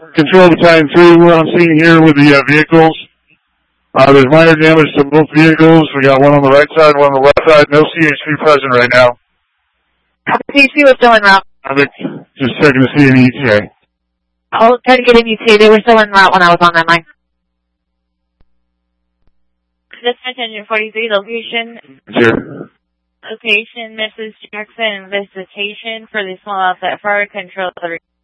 Control Battalion 3, we're on scene here with the vehicles. There's minor damage to both vehicles. We got one on the right side, one on the left side. No CHP present right now. CHP was still en route. I think just checking to see an ETA. I'll try to get an ETA. They were still en route when I was on that line. Dispatch Engine 43, location. Sure. Location, Mrs. Jackson, visitation for the small outfit fire control.